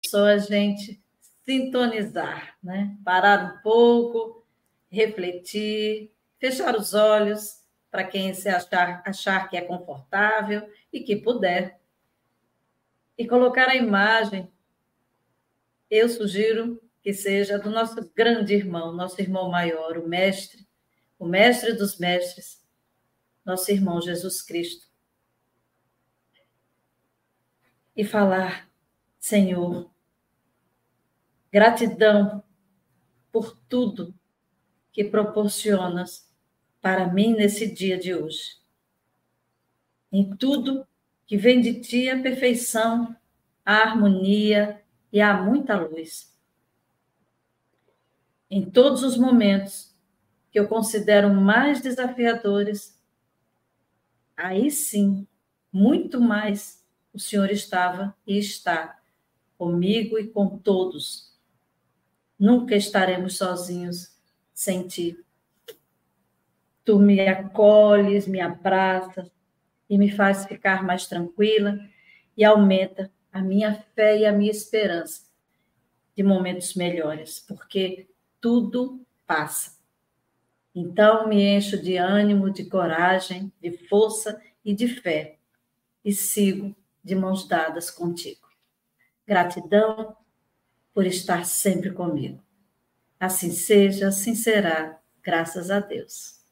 só a gente sintonizar, né? Parar um pouco, refletir, fechar os olhos para quem se achar que é confortável e que puder. E colocar a imagem, eu sugiro que seja do nosso grande irmão, nosso irmão maior, o mestre dos mestres, nosso irmão Jesus Cristo. E falar, Senhor, gratidão por tudo que proporcionas para mim nesse dia de hoje. Em tudo que vem de ti a perfeição, a harmonia e há muita luz. Em todos os momentos que eu considero mais desafiadores, aí sim, muito mais, o Senhor estava e está comigo e com todos. Nunca estaremos sozinhos sem ti. Tu me acolhes, me abraças e me faz ficar mais tranquila e aumenta a minha fé e a minha esperança de momentos melhores, porque tudo passa. Então, me encho de ânimo, de coragem, de força e de fé e sigo de mãos dadas contigo. Gratidão por estar sempre comigo. Assim seja, assim será, graças a Deus.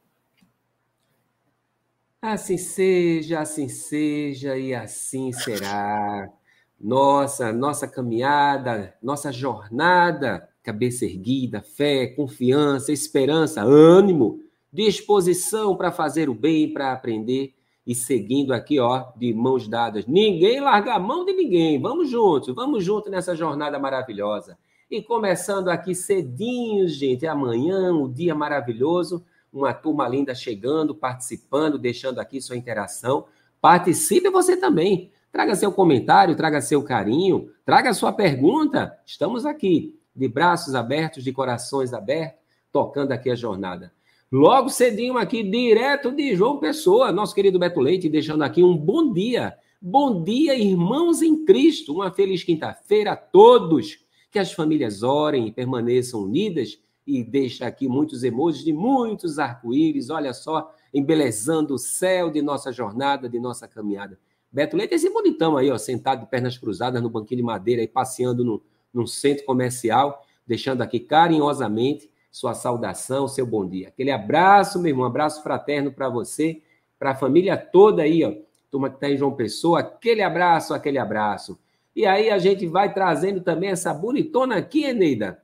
Assim seja e assim será. Nossa caminhada, nossa jornada, cabeça erguida, fé, confiança, esperança, ânimo, disposição para fazer o bem, para aprender e seguindo aqui, ó, de mãos dadas. Ninguém larga a mão de ninguém. Vamos juntos nessa jornada maravilhosa. E começando aqui cedinho, gente, amanhã, um dia maravilhoso, uma turma linda chegando, participando, deixando aqui sua interação. Participe você também. Traga seu comentário, traga seu carinho, traga sua pergunta. Estamos aqui, de braços abertos, de corações abertos, tocando aqui a jornada. Logo cedinho aqui, direto de João Pessoa, nosso querido Beto Leite, deixando aqui um bom dia. Bom dia, irmãos em Cristo. Uma feliz quinta-feira a todos. Que as famílias orem e permaneçam unidas. E deixa aqui muitos emojis de muitos arco-íris, olha só, embelezando o céu de nossa jornada, de nossa caminhada. Beto Leite, esse bonitão aí, ó, sentado de pernas cruzadas no banquinho de madeira, aí, passeando num centro comercial, deixando aqui carinhosamente sua saudação, seu bom dia. Aquele abraço, meu irmão, um abraço fraterno para você, para a família toda aí, ó, turma que está em João Pessoa, aquele abraço, aquele abraço. E aí a gente vai trazendo também essa bonitona aqui, Eneida.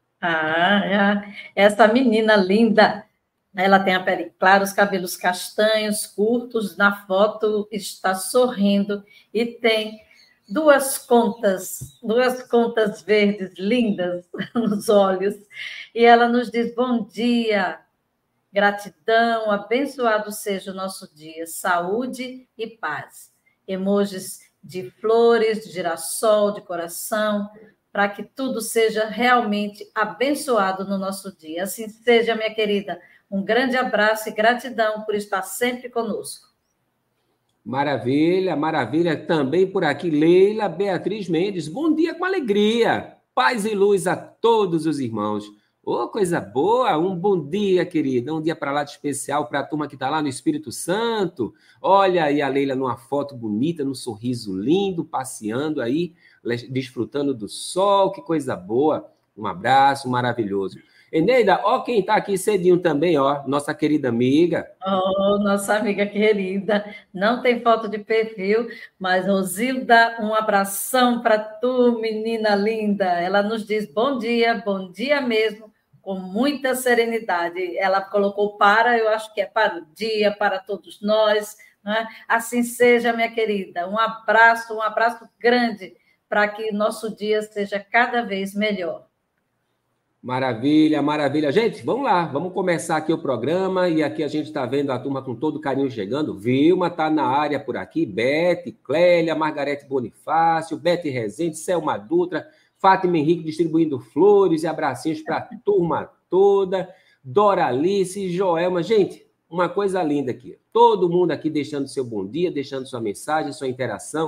Essa menina linda, ela tem a pele clara, os cabelos castanhos, curtos, na foto está sorrindo e tem duas contas verdes lindas nos olhos. E ela nos diz, bom dia, gratidão, abençoado seja o nosso dia, saúde e paz. Emojis de flores, de girassol, de coração, para que tudo seja realmente abençoado no nosso dia. Assim seja, minha querida. Um grande abraço e gratidão por estar sempre conosco. Maravilha, maravilha. Também por aqui, Leila Beatriz Mendes. Bom dia com alegria. Paz e luz a todos os irmãos. Ô, coisa boa. Um bom dia, querida. Um dia para lá de especial para a turma que está lá no Espírito Santo. Olha aí a Leila numa foto bonita, num sorriso lindo, passeando aí, desfrutando do sol. Que coisa boa. Um abraço maravilhoso. Eneida, ó quem está aqui cedinho também, ó, nossa querida amiga. Oh, nossa amiga querida, não tem foto de perfil, mas Rosilda, um abração para tu, menina linda. Ela nos diz bom dia mesmo, com muita serenidade. Ela colocou eu acho que é para o dia, para todos nós, né? Assim seja, minha querida. Um abraço grande para que nosso dia seja cada vez melhor. Maravilha, maravilha. Gente, vamos lá, vamos começar aqui o programa e aqui a gente está vendo a turma com todo carinho chegando. Vilma está na área por aqui, Bete, Clélia, Margarete Bonifácio, Bete Rezende, Selma Dutra, Fátima Henrique distribuindo flores e abracinhos para a turma toda, Doralice, Joelma. Gente, uma coisa linda aqui. Todo mundo aqui deixando seu bom dia, deixando sua mensagem, sua interação.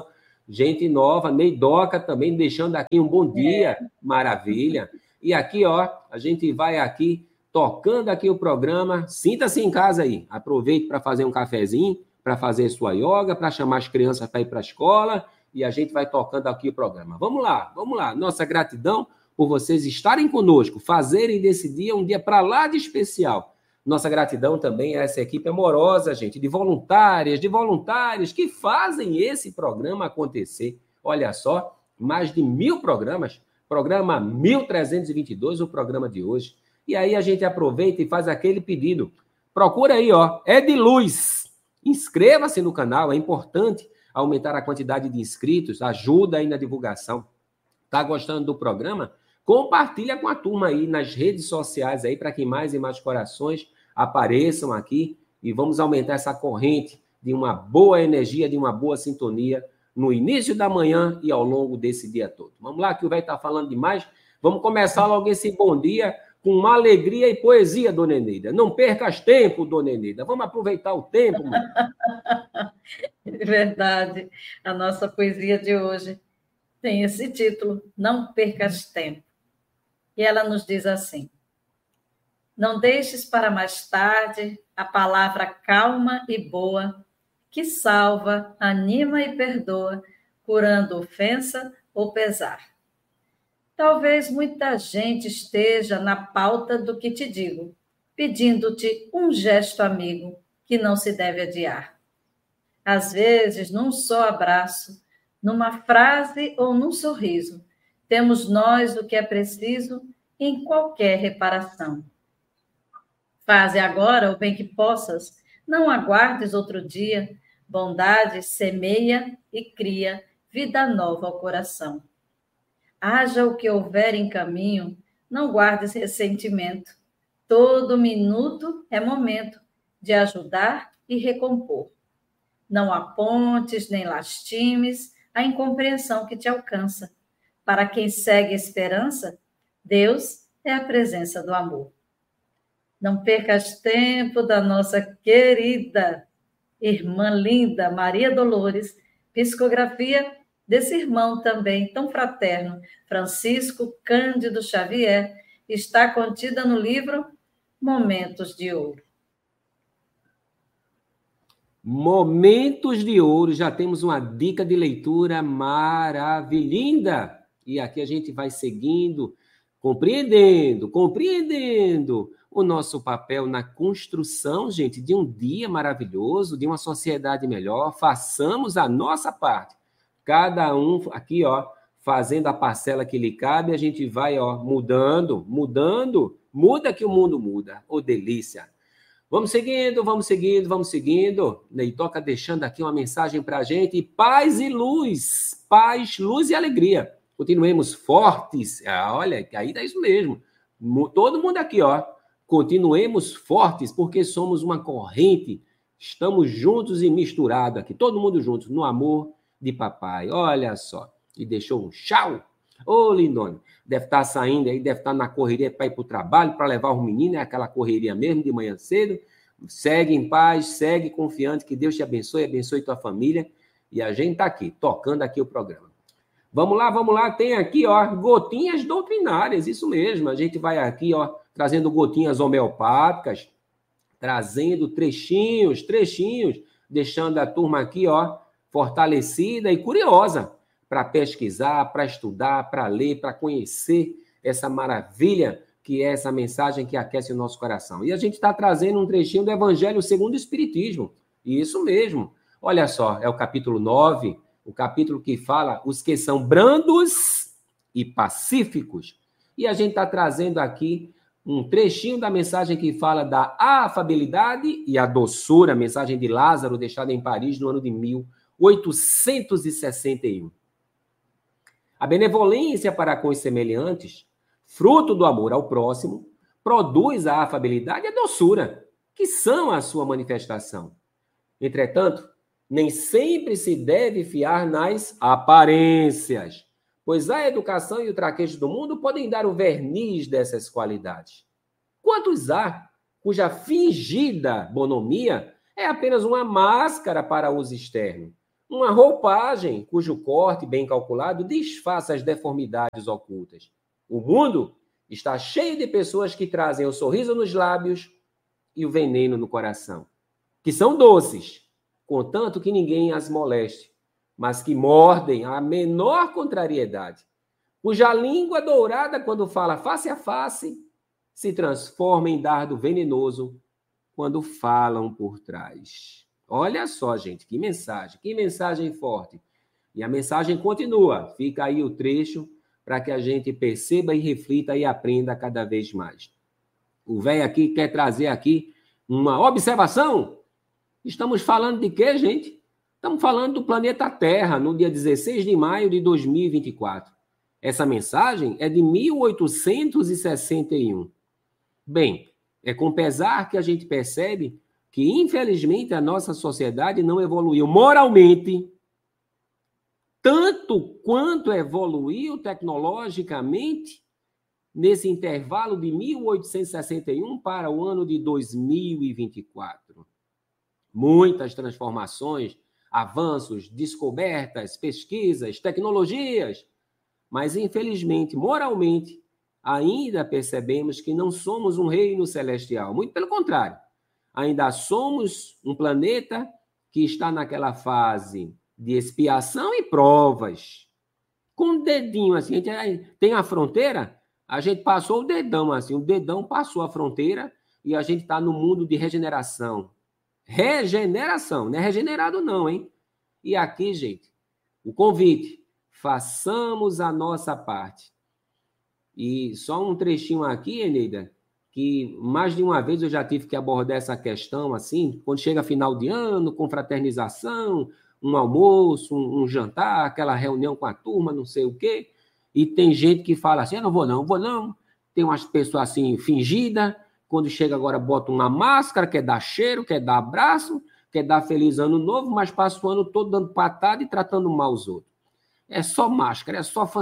gente nova, Neidoca também deixando aqui um bom dia, maravilha. E aqui, ó, a gente vai aqui tocando aqui o programa. Sinta-se em casa aí. Aproveite para fazer um cafezinho, para fazer sua yoga, para chamar as crianças para ir para a escola, e a gente vai tocando aqui o programa. Vamos lá, vamos lá. Nossa gratidão por vocês estarem conosco, fazerem desse dia um dia para lá de especial. Nossa gratidão também a essa equipe amorosa, gente, de voluntárias, de voluntários que fazem esse programa acontecer. Olha só, mais de 1000 programas, programa 1322, o programa de hoje. E aí a gente aproveita e faz aquele pedido. Procura aí, ó, Ediluz. Inscreva-se no canal, é importante aumentar a quantidade de inscritos, ajuda aí na divulgação. Tá gostando do programa? Compartilha com a turma aí nas redes sociais aí para que mais e mais corações apareçam aqui e vamos aumentar essa corrente de uma boa energia, de uma boa sintonia no início da manhã e ao longo desse dia todo. Vamos lá, que o velho está falando demais. Vamos começar logo esse bom dia com uma alegria e poesia, dona Eneida. Não percas tempo, dona Eneida. Vamos aproveitar o tempo, mano. É verdade. A nossa poesia de hoje tem esse título, Não Percas Tempo. E ela nos diz assim: não deixes para mais tarde a palavra calma e boa, que salva, anima e perdoa, curando ofensa ou pesar. Talvez muita gente esteja na pauta do que te digo, pedindo-te um gesto amigo que não se deve adiar. Às vezes, num só abraço, numa frase ou num sorriso, temos nós o que é preciso em qualquer reparação. Faze agora o bem que possas, não aguardes outro dia, bondade semeia e cria vida nova ao coração. Haja o que houver em caminho, não guardes ressentimento. Todo minuto é momento de ajudar e recompor. Não apontes nem lastimes a incompreensão que te alcança. Para quem segue a esperança, Deus é a presença do amor. Não percas tempo da nossa querida irmã linda Maria Dolores, psicografia desse irmão também tão fraterno, Francisco Cândido Xavier, está contida no livro Momentos de Ouro. Momentos de Ouro, já temos uma dica de leitura maravilhosa. E aqui a gente vai seguindo, compreendendo o nosso papel na construção, gente, de um dia maravilhoso, de uma sociedade melhor. Façamos a nossa parte. Cada um aqui, ó, fazendo a parcela que lhe cabe, a gente vai, ó, mudando, muda que o mundo muda. Ô, delícia! Vamos seguindo. Neitoca deixando aqui uma mensagem para a gente. Paz e luz. Paz, luz e alegria. Continuemos fortes. Olha, aí é isso mesmo. Todo mundo aqui, ó. Continuemos fortes, porque somos uma corrente. Estamos juntos e misturados aqui. Todo mundo juntos, no amor de papai. Olha só. E deixou um tchau. Ô, lindona. Deve estar saindo aí, deve estar na correria para ir para o trabalho, para levar os meninos, é aquela correria mesmo de manhã cedo. Segue em paz, segue confiante, que Deus te abençoe tua família. E a gente está aqui, tocando aqui o programa. Vamos lá, tem aqui, ó, gotinhas doutrinárias, isso mesmo. A gente vai aqui, ó, trazendo gotinhas homeopáticas, trazendo trechinhos, deixando a turma aqui, ó, fortalecida e curiosa para pesquisar, para estudar, para ler, para conhecer essa maravilha que é essa mensagem que aquece o nosso coração. E a gente está trazendo um trechinho do Evangelho segundo o Espiritismo. Isso mesmo. Olha só, é o capítulo 9, o capítulo que fala os que são brandos e pacíficos. E a gente está trazendo aqui um trechinho da mensagem que fala da afabilidade e a doçura, a mensagem de Lázaro, deixada em Paris no ano de 1861. A benevolência para com os semelhantes, fruto do amor ao próximo, produz a afabilidade e a doçura, que são a sua manifestação. Entretanto, nem sempre se deve fiar nas aparências, pois a educação e o traquejo do mundo podem dar o verniz dessas qualidades. Quantos há cuja fingida bonomia é apenas uma máscara para uso externo, Uma roupagem cujo corte bem calculado disfarça as deformidades ocultas. O mundo está cheio de pessoas que trazem o sorriso nos lábios e o veneno no coração, que são doces, contanto que ninguém as moleste, mas que mordem a menor contrariedade, cuja língua dourada, quando fala face a face, se transforma em dardo venenoso quando falam por trás. Olha só, gente, que mensagem forte. E a mensagem continua. Fica aí o trecho para que a gente perceba e reflita e aprenda cada vez mais. O velho aqui quer trazer aqui uma observação. Estamos falando de quê, gente? Estamos falando do planeta Terra, no dia 16 de maio de 2024. Essa mensagem é de 1861. Bem, é com pesar que a gente percebe que, infelizmente, a nossa sociedade não evoluiu moralmente tanto quanto evoluiu tecnologicamente nesse intervalo de 1861 para o ano de 2024. Muitas transformações, avanços, descobertas, pesquisas, tecnologias, mas, infelizmente, moralmente, ainda percebemos que não somos um reino celestial. Muito pelo contrário, ainda somos um planeta que está naquela fase de expiação e provas. Com um dedinho assim, a gente tem a fronteira, a gente passou o dedão assim, o dedão passou a fronteira e a gente está no mundo de regeneração. Regeneração, não é regenerado não, hein? E aqui, gente, o convite, façamos a nossa parte. E só um trechinho aqui, Eneida, que mais de uma vez eu já tive que abordar essa questão, assim, quando chega final de ano, confraternização, um almoço, um jantar, aquela reunião com a turma, não sei o quê, e tem gente que fala assim, eu não vou não. Tem umas pessoas assim, fingidas, quando chega agora bota uma máscara, quer dar cheiro, quer dar abraço, quer dar feliz ano novo, mas passa o ano todo dando patada e tratando mal os outros. É só máscara,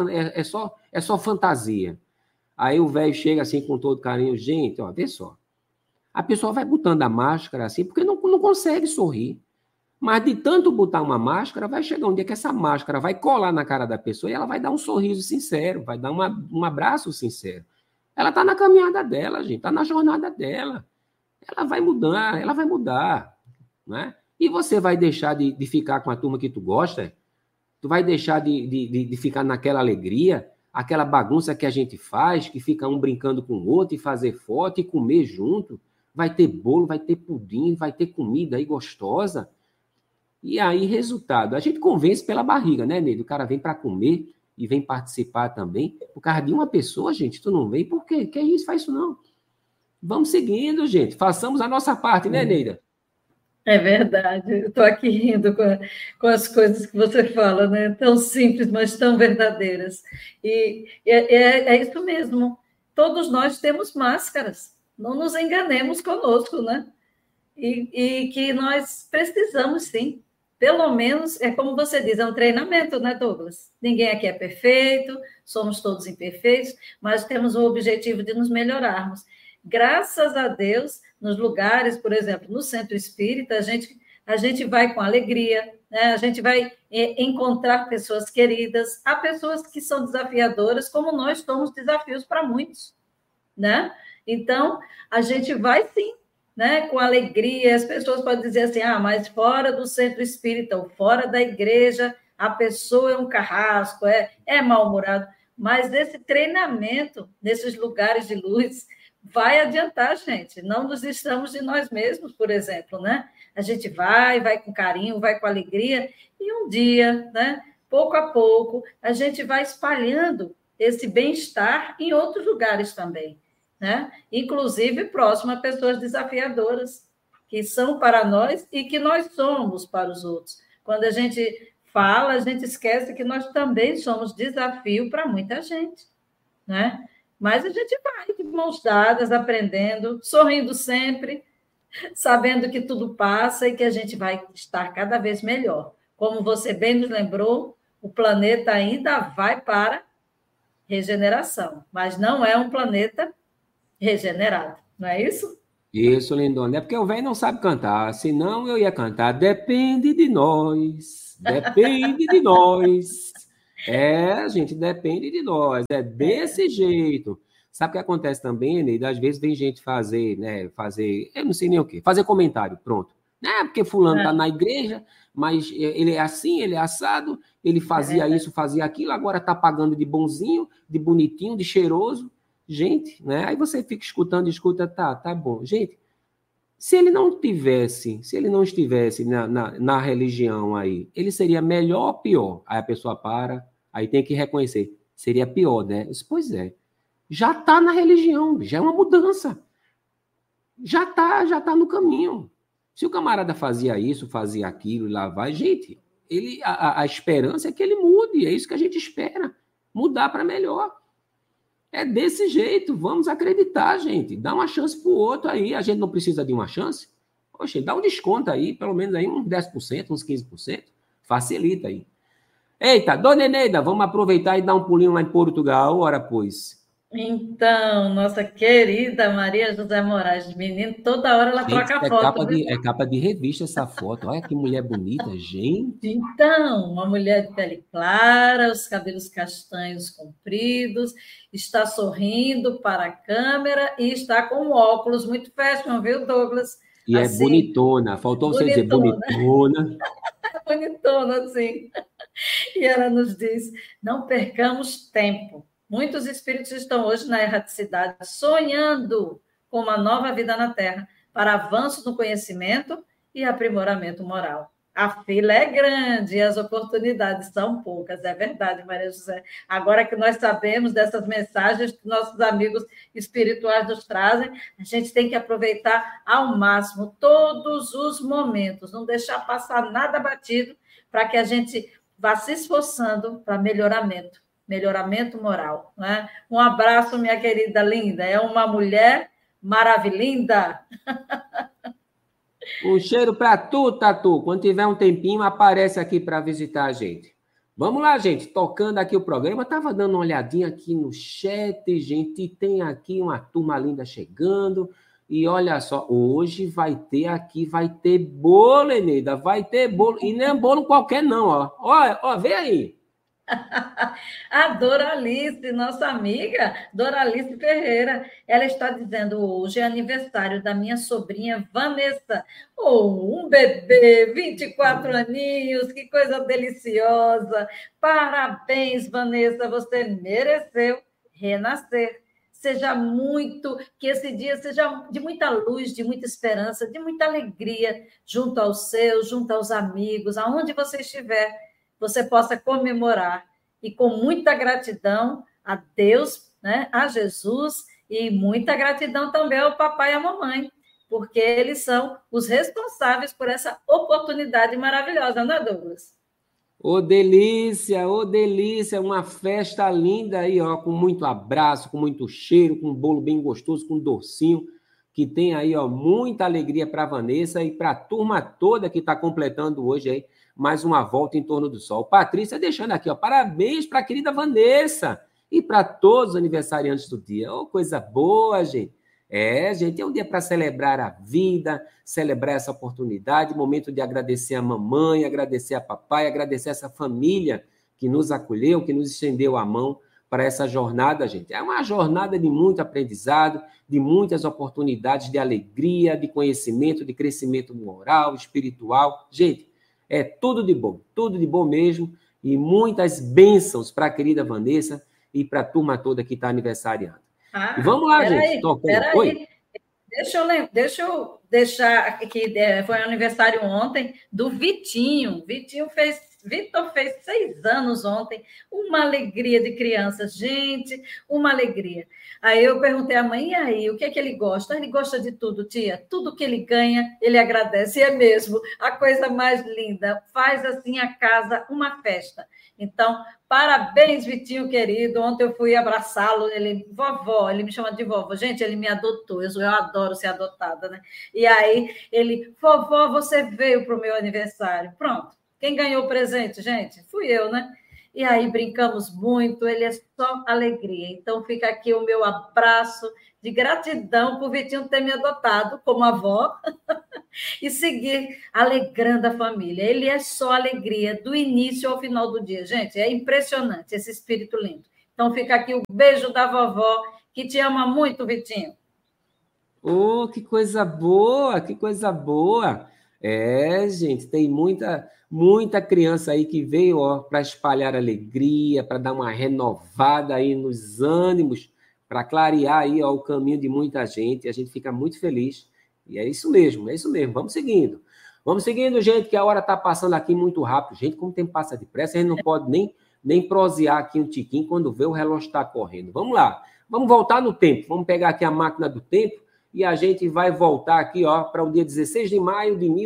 é só fantasia. Aí o velho chega assim com todo carinho, gente, ó, vê só. A pessoa vai botando a máscara assim, porque não consegue sorrir. Mas de tanto botar uma máscara, vai chegar um dia que essa máscara vai colar na cara da pessoa e ela vai dar um sorriso sincero, vai dar um abraço sincero. Ela está na caminhada dela, gente, está na jornada dela. Ela vai mudar, né? E você vai deixar de ficar com a turma que tu gosta? Tu vai deixar de ficar naquela alegria, aquela bagunça que a gente faz, que fica um brincando com o outro e fazer foto e comer junto? Vai ter bolo, vai ter pudim, vai ter comida aí gostosa. E aí, resultado, a gente convence pela barriga, né, Neide? O cara vem para comer e vem participar também. Por causa de uma pessoa, gente, tu não vem, por quê? Que isso? Faz isso não. Vamos seguindo, gente. Façamos a nossa parte, né, Neida? É verdade. Eu estou aqui rindo com as coisas que você fala, né? Tão simples, mas tão verdadeiras. E é isso mesmo. Todos nós temos máscaras. Não nos enganemos conosco, né? E que nós precisamos, sim. Pelo menos, é como você diz, é um treinamento, né, Douglas? Ninguém aqui é perfeito, somos todos imperfeitos, mas temos o objetivo de nos melhorarmos. Graças a Deus, nos lugares, por exemplo, no centro espírita, a gente vai com alegria, né? A gente vai encontrar pessoas queridas, há pessoas que são desafiadoras, como nós somos desafios para muitos, né? Então, a gente vai sim, né, com alegria. As pessoas podem dizer assim, mas fora do centro espírita, ou fora da igreja, a pessoa é um carrasco, é mal-humorado. Mas esse treinamento, nesses lugares de luz, vai adiantar a gente. Não desistamos de nós mesmos, por exemplo, né? A gente vai com carinho, vai com alegria, e um dia, né, pouco a pouco, a gente vai espalhando esse bem-estar em outros lugares também, né? Inclusive próximo a pessoas desafiadoras, que são para nós e que nós somos para os outros. Quando a gente fala, a gente esquece que nós também somos desafio para muita gente, né? Mas a gente vai de mãos dadas, aprendendo, sorrindo sempre, sabendo que tudo passa e que a gente vai estar cada vez melhor. Como você bem nos lembrou, o planeta ainda vai para regeneração, mas não é um planeta regenerado, não é isso? Isso, lindona. É porque o velho não sabe cantar, senão eu ia cantar. Depende de nós, depende de nós. É, gente, depende de nós. É É, desse jeito. Sabe o que acontece também, Neida? Às vezes vem gente fazer, né? Fazer, eu não sei nem o quê, fazer comentário, pronto. Né? Porque fulano tá na igreja, mas ele é assim, ele é assado, ele é fazia verdade. isso, fazia aquilo, agora tá pagando de bonzinho, de bonitinho, de cheiroso. Gente, né? Aí você fica escutando, escuta, tá bom. Gente, se ele não estivesse na religião aí, ele seria melhor ou pior? Aí a pessoa para, aí tem que reconhecer, seria pior, né? Eu disse, pois é, já tá na religião, já é uma mudança, já tá no caminho. Se o camarada fazia isso, fazia aquilo, e lá vai, gente, a esperança é que ele mude, é isso que a gente espera, mudar para melhor. É desse jeito, vamos acreditar, gente. Dá uma chance pro outro aí. A gente não precisa de uma chance? Oxe, dá um desconto aí, pelo menos aí uns 10%, uns 15%. Facilita aí. Eita, dona Eneida, vamos aproveitar e dar um pulinho lá em Portugal, ora pois. Então, nossa querida Maria José Moraes, menino, toda hora ela Gente, troca foto, viu? é capa de revista essa foto. Olha que mulher bonita, gente. Então, uma mulher de pele clara, os cabelos castanhos compridos, está sorrindo para a câmera e está com um óculos muito fashion, viu, Douglas? E é Assim, bonitona. Faltou você dizer bonitona, bonitona. bonitona, assim. E ela nos diz: não percamos tempo. Muitos espíritos estão hoje na erraticidade, sonhando com uma nova vida na Terra, para avanço no conhecimento e aprimoramento moral. A fila é grande e as oportunidades são poucas, é verdade, Maria José. Agora que nós sabemos dessas mensagens que nossos amigos espirituais nos trazem, a gente tem que aproveitar ao máximo todos os momentos, não deixar passar nada batido, para que a gente vá se esforçando para melhoramento moral. Né? Um abraço, minha querida linda. É uma mulher maravilhosa. Um cheiro para tu, Tatu. Quando tiver um tempinho, aparece aqui para visitar a gente. Vamos lá, gente. Tocando aqui o programa. Tava dando uma olhadinha aqui no chat, gente. E tem aqui uma turma linda chegando. E olha só, hoje vai ter bolo, Eneida. Vai ter bolo. E não é bolo qualquer, não, ó. Ó, vem aí. A Doralice, nossa amiga, Doralice Ferreira, ela está dizendo: hoje é aniversário da minha sobrinha Vanessa. Oh, um bebê, 24 aninhos, que coisa deliciosa. Parabéns, Vanessa, você mereceu renascer. Seja muito, que esse dia seja de muita luz, de muita esperança, de muita alegria, junto aos seus, junto aos amigos, aonde você estiver, você possa comemorar e com muita gratidão a Deus, né, a Jesus, e muita gratidão também ao papai e à mamãe, porque eles são os responsáveis por essa oportunidade maravilhosa, não é, Douglas? Ô delícia, uma festa linda aí, ó, com muito abraço, com muito cheiro, com um bolo bem gostoso, com docinho, que tem aí, ó, muita alegria para Vanessa e para a turma toda que está completando hoje aí mais uma volta em torno do sol. Patrícia deixando aqui, ó, parabéns para a querida Vanessa e para todos os aniversariantes do dia. Ô, coisa boa, gente. É, gente, é um dia para celebrar a vida, celebrar essa oportunidade, momento de agradecer a mamãe, agradecer a papai, agradecer essa família que nos acolheu, que nos estendeu a mão para essa jornada, gente. É uma jornada de muito aprendizado, de muitas oportunidades de alegria, de conhecimento, de crescimento moral, espiritual. Gente, é tudo de bom mesmo, e muitas bênçãos para a querida Vanessa e para a turma toda que está aniversariando. E Ah, vamos lá, gente, peraí, tocando. Oi? peraí. Deixa eu deixar que foi aniversário ontem do Vitinho. Vitor fez 6 anos ontem. Uma alegria de criança, gente, uma alegria. Aí eu perguntei à mãe, e aí, o que é que ele gosta? Ele gosta de tudo, tia. Tudo que ele ganha, ele agradece. E é mesmo, a coisa mais linda. Faz assim a casa uma festa. Então, parabéns, Vitinho querido. Ontem eu fui abraçá-lo, ele, vovó, ele me chama de vovó. Gente, ele me adotou, eu adoro ser adotada, né? E aí ele, vovó, você veio para o meu aniversário. Pronto. Quem ganhou o presente, gente? Fui eu, né? e aí brincamos muito, ele é só alegria. Então fica aqui o meu abraço de gratidão por Vitinho ter me adotado como avó e seguir alegrando a família. Ele é só alegria, do início ao final do dia. Gente, é impressionante esse espírito lindo. Então fica aqui o beijo da vovó, que te ama muito, Vitinho. Oh, que coisa boa, que coisa boa. É, gente, tem muita criança aí que veio, ó, para espalhar alegria, para dar uma renovada aí nos ânimos, para clarear aí, ó, o caminho de muita gente. A gente fica muito feliz. E é isso mesmo, é isso mesmo. Vamos seguindo. Vamos seguindo, gente, que a hora está passando aqui muito rápido. Gente, como o tempo passa depressa, a gente não pode nem prosear aqui um tiquinho quando vê o relógio está correndo. Vamos lá. Vamos voltar no tempo. Vamos pegar aqui a máquina do tempo e a gente vai voltar aqui, ó, para o dia 16 de maio de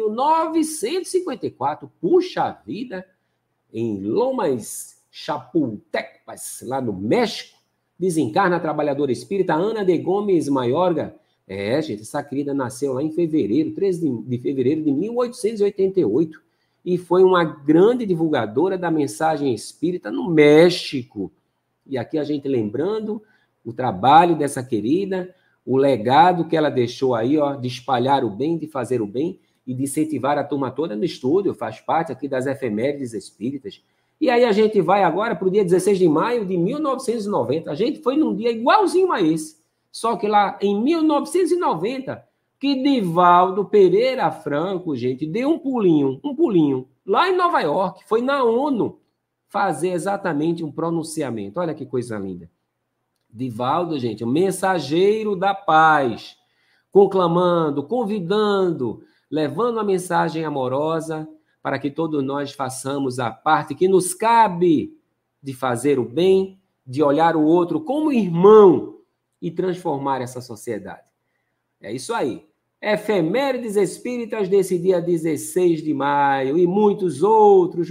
1954. Puxa vida! Em Lomas, Chapultepec, lá no México, desencarna a trabalhadora espírita Ana de Gomes Mayorga. É, gente, essa querida nasceu lá em fevereiro, 13 de fevereiro de 1888, e foi uma grande divulgadora da mensagem espírita no México. E aqui a gente lembrando o trabalho dessa querida, o legado que ela deixou aí, ó, de espalhar o bem, de fazer o bem e de incentivar a turma toda no estúdio, faz parte aqui das efemérides espíritas. E aí a gente vai agora para o dia 16 de maio de 1990. A gente foi num dia igualzinho a esse, só que lá em 1990, que Divaldo Pereira Franco, gente, deu um pulinho, lá em Nova York, foi na ONU fazer exatamente um pronunciamento. Olha que coisa linda. Divaldo, gente, o mensageiro da paz, conclamando, convidando, levando a mensagem amorosa para que todos nós façamos a parte que nos cabe de fazer o bem, de olhar o outro como irmão e transformar essa sociedade. É isso aí. Efemérides espíritas desse dia 16 de maio e muitos outros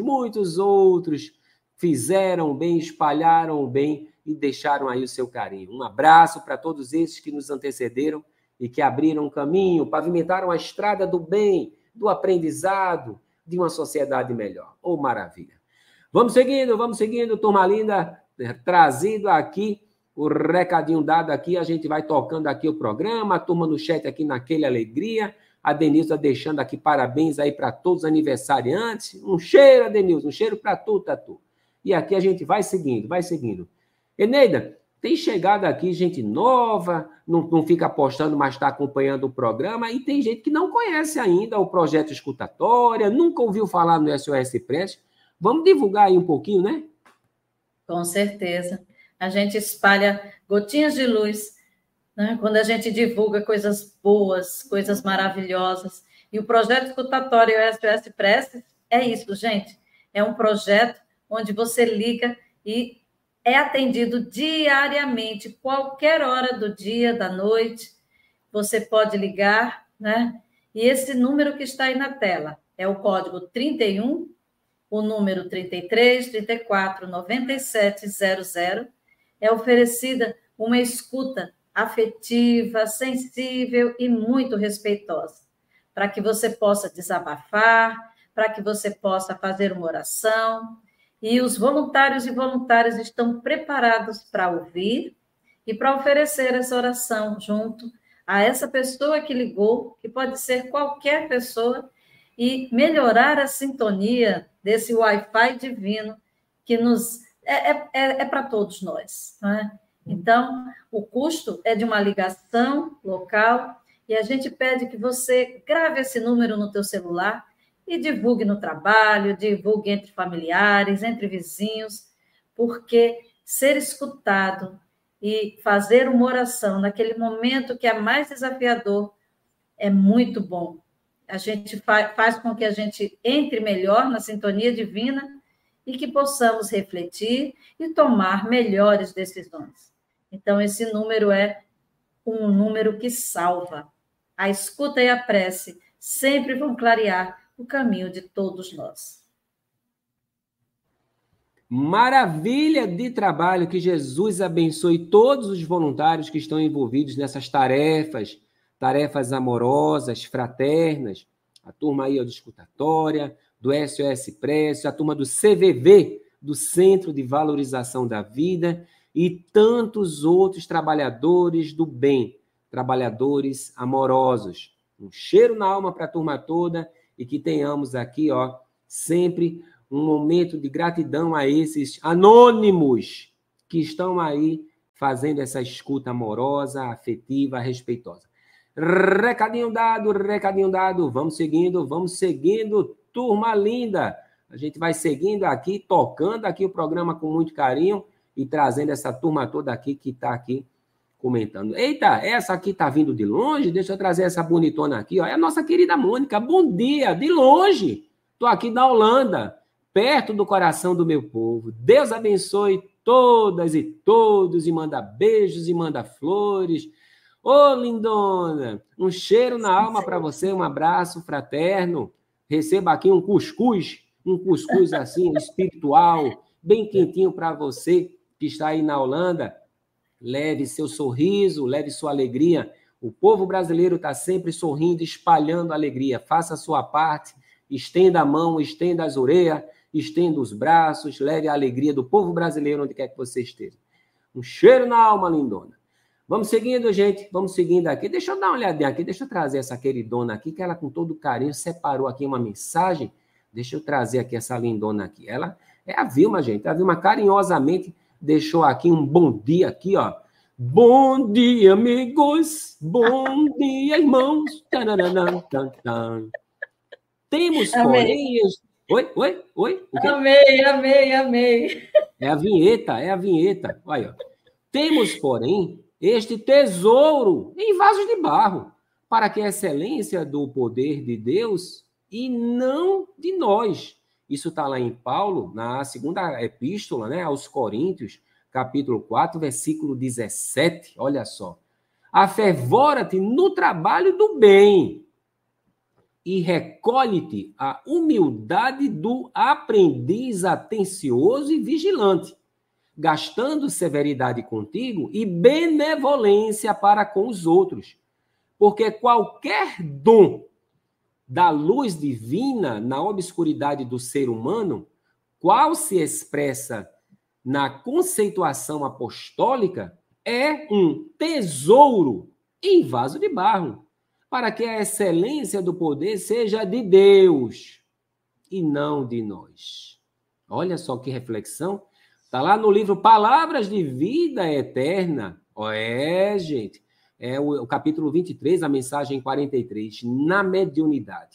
fizeram o bem, espalharam o bem e deixaram aí o seu carinho. Um abraço para todos esses que nos antecederam e que abriram um caminho, pavimentaram a estrada do bem, do aprendizado, de uma sociedade melhor. Oh, maravilha. Vamos seguindo, turma linda, trazido aqui o recadinho dado aqui, a gente vai tocando aqui o programa, a turma no chat aqui naquele alegria, a Denilza deixando aqui parabéns aí para todos os aniversariantes. Um cheiro, Denilza, um cheiro para tu, Tatu. E aqui a gente vai seguindo. Eneida, tem chegado aqui gente nova, não fica postando, mas está acompanhando o programa, e tem gente que não conhece ainda o projeto Escutatória, nunca ouviu falar no SOS Prece. Vamos divulgar aí um pouquinho, né? Com certeza. A gente espalha gotinhas de luz, né? Quando a gente divulga coisas boas, coisas maravilhosas. E o projeto Escutatório SOS Prece é isso, gente. É um projeto onde você liga e é atendido diariamente, qualquer hora do dia, da noite. Você pode ligar, né? E esse número que está aí na tela é o código 31, o número 33 34 97 00. É oferecida uma escuta afetiva, sensível e muito respeitosa, para que você possa desabafar, para que você possa fazer uma oração. E os voluntários e voluntárias estão preparados para ouvir e para oferecer essa oração junto a essa pessoa que ligou, que pode ser qualquer pessoa, e melhorar a sintonia desse Wi-Fi divino que nos é para todos nós, não é? Então, o custo é de uma ligação local e a gente pede que você grave esse número no teu celular e divulgue no trabalho, divulgue entre familiares, entre vizinhos, porque ser escutado e fazer uma oração naquele momento que é mais desafiador é muito bom. A gente faz com que a gente entre melhor na sintonia divina e que possamos refletir e tomar melhores decisões. Então, esse número é um número que salva. A escuta e a prece sempre vão clarear o caminho de todos nós. Maravilha de trabalho, que Jesus abençoe todos os voluntários que estão envolvidos nessas tarefas amorosas, fraternas, a turma aí ó, de Escutatória, do SOS Prece, a turma do CVV, do Centro de Valorização da Vida e tantos outros trabalhadores do bem, trabalhadores amorosos. Um cheiro na alma para a turma toda e que tenhamos aqui, sempre um momento de gratidão a esses anônimos que estão aí fazendo essa escuta amorosa, afetiva, respeitosa. Recadinho dado. Vamos seguindo, turma linda. A gente vai seguindo aqui, tocando aqui o programa com muito carinho e trazendo essa turma toda aqui que está aqui comentando. Eita, essa aqui está vindo de longe? Deixa eu trazer essa bonitona aqui, ó. É a nossa querida Mônica. Bom dia, de longe. Estou aqui da Holanda, perto do coração do meu povo. Deus abençoe todas e todos e manda beijos e manda flores. Ô, lindona, um cheiro na alma para você, um abraço fraterno. Receba aqui um cuscuz assim, espiritual, bem quentinho para você que está aí na Holanda. Leve seu sorriso, leve sua alegria. O povo brasileiro está sempre sorrindo, espalhando alegria. Faça a sua parte, estenda a mão, estenda as orelhas, estenda os braços, leve a alegria do povo brasileiro onde quer que você esteja. Um cheiro na alma, lindona. Vamos seguindo, gente, vamos seguindo aqui. Deixa eu dar uma olhadinha aqui, deixa eu trazer essa queridona aqui, que ela com todo carinho separou aqui uma mensagem. Deixa eu trazer aqui essa lindona aqui. Ela é a Vilma, gente. A Vilma carinhosamente deixou aqui um bom dia aqui, ó. Bom dia, amigos. Bom dia, irmãos. Temos, porém... Oi? O quê? Amei. É a vinheta. Olha, ó. Temos, porém, este tesouro em vasos de barro, para que a excelência do poder de Deus e não de nós. Isso está lá em Paulo, na segunda epístola, né, aos Coríntios, capítulo 4, versículo 17. Olha só. Afervora-te no trabalho do bem e recolhe-te a humildade do aprendiz atencioso e vigilante, gastando severidade contigo e benevolência para com os outros. Porque qualquer dom da luz divina na obscuridade do ser humano, qual se expressa na conceituação apostólica, é um tesouro em vaso de barro, para que a excelência do poder seja de Deus e não de nós. Olha só que reflexão. Está lá no livro Palavras de Vida Eterna. Gente. É o capítulo 23, a mensagem 43, na mediunidade.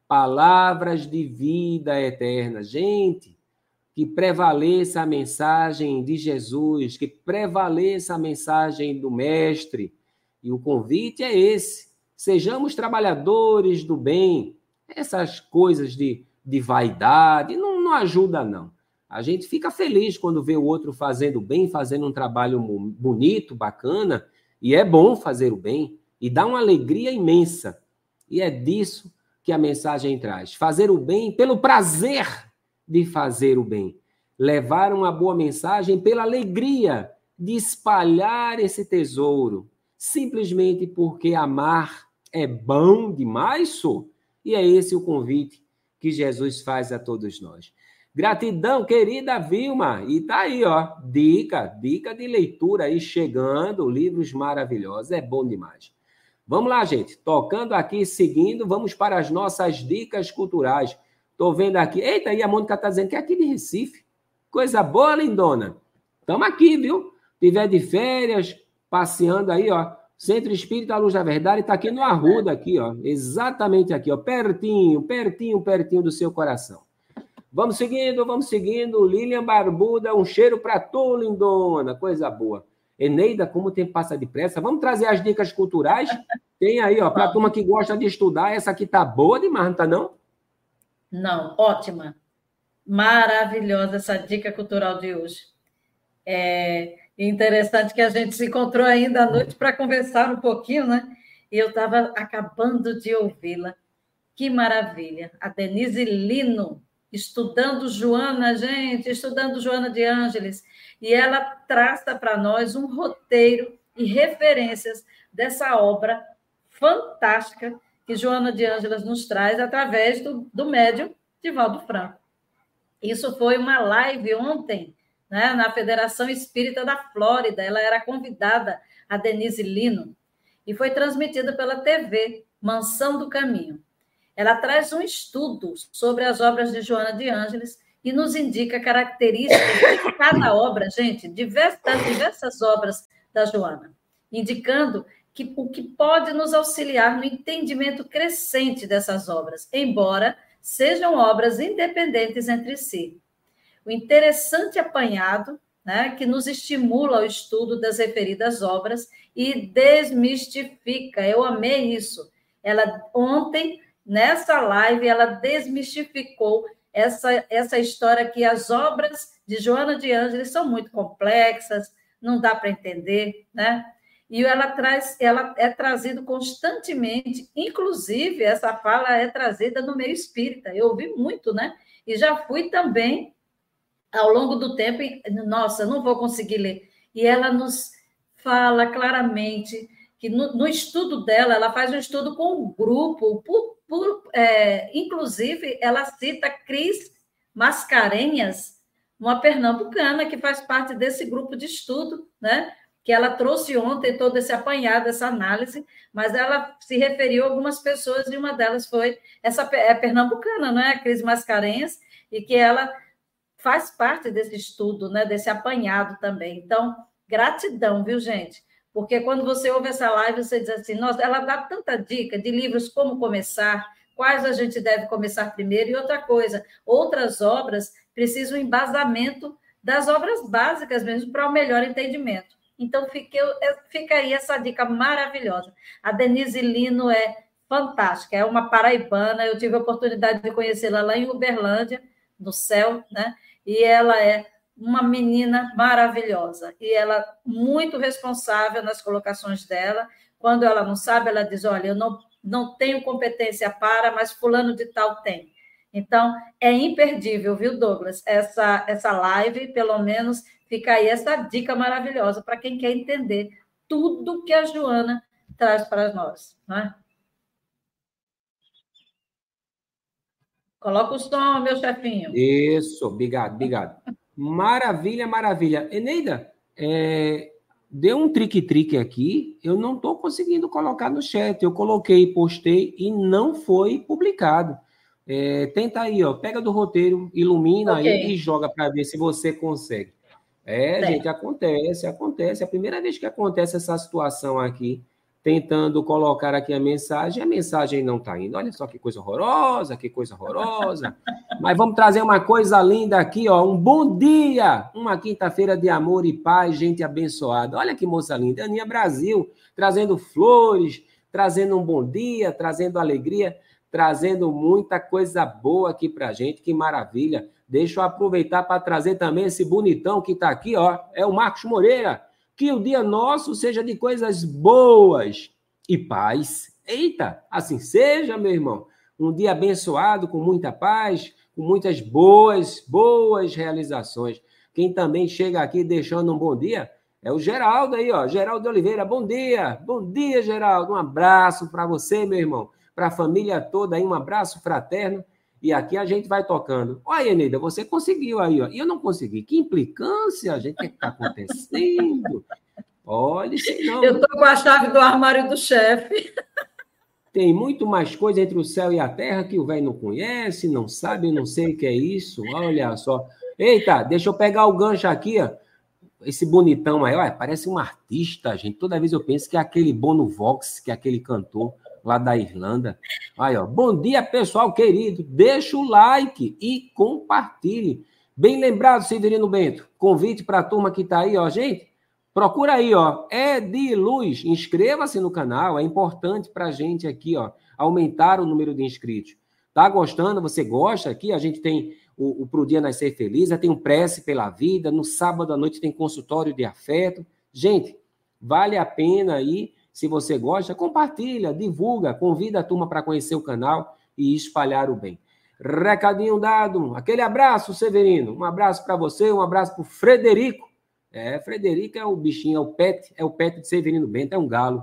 Palavras de vida eterna. Gente, que prevaleça a mensagem de Jesus, que prevaleça a mensagem do Mestre. E o convite é esse. Sejamos trabalhadores do bem. Essas coisas de vaidade não ajuda, não. A gente fica feliz quando vê o outro fazendo bem, fazendo um trabalho bonito, bacana, e é bom fazer o bem, e dá uma alegria imensa. E é disso que a mensagem traz. Fazer o bem pelo prazer de fazer o bem. Levar uma boa mensagem pela alegria de espalhar esse tesouro. Simplesmente porque amar é bom demais, só. E é esse o convite que Jesus faz a todos nós. Gratidão, querida Vilma. E tá aí, ó, dica de leitura aí chegando, livros maravilhosos, é bom demais. Vamos lá, gente, tocando aqui, seguindo, vamos para as nossas dicas culturais. Tô vendo aqui, eita, e a Mônica tá dizendo que é aqui de Recife. Coisa boa, lindona. Estamos aqui, viu? Tiver de férias, passeando aí, ó, Centro Espírita Luz da Verdade, tá aqui no Arruda, aqui, ó, exatamente aqui, ó, pertinho do seu coração. Vamos seguindo. Lilian Barbuda, um cheiro para tu, lindona. Coisa boa. Eneida, como o tempo passa depressa. Vamos trazer as dicas culturais? Tem aí, ó, para a turma que gosta de estudar. Essa aqui tá boa demais, não tá não? Não, ótima. Maravilhosa essa dica cultural de hoje. É interessante que a gente se encontrou ainda à noite para conversar um pouquinho, né? E eu estava acabando de ouvi-la. Que maravilha. A Denise Lino, estudando Joana de Ângeles, e ela traça para nós um roteiro e referências dessa obra fantástica que Joana de Ângeles nos traz através do médium Divaldo Franco. Isso foi uma live ontem, né, na Federação Espírita da Flórida. Ela era convidada, a Denise Lino, e foi transmitida pela TV, Mansão do Caminho. Ela traz um estudo sobre as obras de Joana de Ângeles e nos indica características de cada obra, gente, das diversas obras da Joana, indicando que o que pode nos auxiliar no entendimento crescente dessas obras, embora sejam obras independentes entre si. O interessante apanhado, né, que nos estimula o estudo das referidas obras e desmistifica. Eu amei isso. Ela ontem, nessa live, ela desmistificou essa história que as obras de Joana de Ângeles são muito complexas, não dá para entender, né? E ela é trazido constantemente, inclusive essa fala é trazida no meio espírita. Eu ouvi muito, né? E já fui também ao longo do tempo, nossa, não vou conseguir ler. E ela nos fala claramente que no estudo dela, ela faz um estudo com um grupo, inclusive ela cita Cris Mascarenhas, uma pernambucana que faz parte desse grupo de estudo, né? Que ela trouxe ontem todo esse apanhado, essa análise, mas ela se referiu a algumas pessoas, e uma delas foi essa pernambucana, não é? A Cris Mascarenhas, e que ela faz parte desse estudo, né, desse apanhado também. Então, gratidão, viu, gente? Porque quando você ouve essa live, você diz assim, nossa, ela dá tanta dica de livros como começar, quais a gente deve começar primeiro, e outra coisa, outras obras precisam embasamento das obras básicas mesmo para o melhor entendimento. Então, fica aí essa dica maravilhosa. A Denise Lino é fantástica, é uma paraibana, eu tive a oportunidade de conhecê-la lá em Uberlândia, no céu, né? E ela é uma menina maravilhosa, e ela muito responsável nas colocações dela. Quando ela não sabe, ela diz, olha, eu não tenho competência para, mas fulano de tal tem. Então, é imperdível, viu, Douglas? Essa live, pelo menos, fica aí essa dica maravilhosa para quem quer entender tudo que a Joana traz para nós, não é? Coloca o som, meu chefinho. Isso, obrigado, obrigado. Maravilha, maravilha. Eneida, deu um trique-trique aqui, eu não estou conseguindo colocar no chat. Eu coloquei, postei e não foi publicado. Tenta aí, ó, pega do roteiro, ilumina aí e joga para ver se você consegue. Gente, acontece. É a primeira vez que acontece essa situação aqui, tentando colocar aqui a mensagem não está indo. Olha só que coisa horrorosa, que coisa horrorosa. Mas vamos trazer uma coisa linda aqui, ó, um bom dia, uma quinta-feira de amor e paz, gente abençoada. Olha que moça linda, Aninha Brasil, trazendo flores, trazendo um bom dia, trazendo alegria, trazendo muita coisa boa aqui pra gente, que maravilha. Deixa eu aproveitar para trazer também esse bonitão que está aqui, ó, é o Marcos Moreira. Que o dia nosso seja de coisas boas e paz. Eita, assim seja, meu irmão. Um dia abençoado, com muita paz, com muitas boas realizações. Quem também chega aqui deixando um bom dia é o Geraldo aí, ó. Geraldo de Oliveira, bom dia. Bom dia, Geraldo. Um abraço para você, meu irmão. Para a família toda aí, um abraço fraterno. E aqui a gente vai tocando. Olha, Eneida, você conseguiu aí, ó. E eu não consegui. Que implicância, gente. O que está acontecendo? Olha, sei não. Eu estou com a chave do armário do chefe. Tem muito mais coisa entre o céu e a terra que o velho não conhece, não sabe, não sei o que é isso. Olha só. Eita, deixa eu pegar o gancho aqui, ó. Esse bonitão aí, olha, parece um artista, gente. Toda vez eu penso que é aquele Bono Vox, que é aquele cantor lá da Irlanda. Aí, ó. Bom dia, pessoal querido. Deixa o like e compartilhe. Bem lembrado, Severino Bento. Convite para a turma que está aí, ó, gente. Procura aí, ó. Ediluz. Inscreva-se no canal. É importante para a gente aqui, ó, aumentar o número de inscritos. Tá gostando? Você gosta aqui? A gente tem o Pro Dia Nascer Feliz, tem um Prece pela Vida. No sábado à noite tem consultório de afeto. Gente, vale a pena aí. Se você gosta, compartilha, divulga, convida a turma para conhecer o canal e espalhar o bem. Recadinho dado. Aquele abraço, Severino. Um abraço para você, um abraço para o Frederico. Frederico é o bichinho, é o pet de Severino Bento, é um galo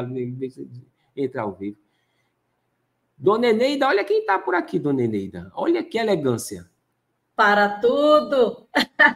entra ao vivo. Dona Eneida, olha quem está por aqui, Dona Eneida. Olha que elegância. Para tudo.